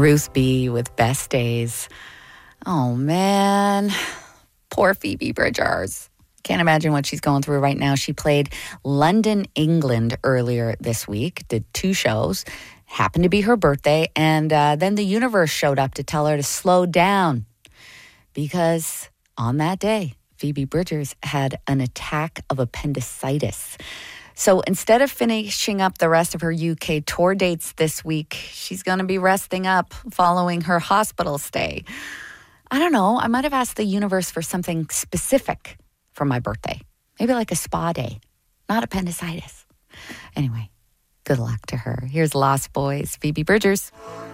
Ruth B. with Best Days. Oh, man. Poor Phoebe Bridgers. Can't imagine what she's going through right now. She played London, England earlier this week, did 2 shows, happened to be her birthday, and then the universe showed up to tell her to slow down because on that day, Phoebe Bridgers had an attack of appendicitis. So instead of finishing up the rest of her UK tour dates this week, she's going to be resting up following her hospital stay. I don't know. I might have asked the universe for something specific for my birthday. Maybe like a spa day, not appendicitis. Anyway, good luck to her. Here's Lost Boys, Phoebe Bridgers.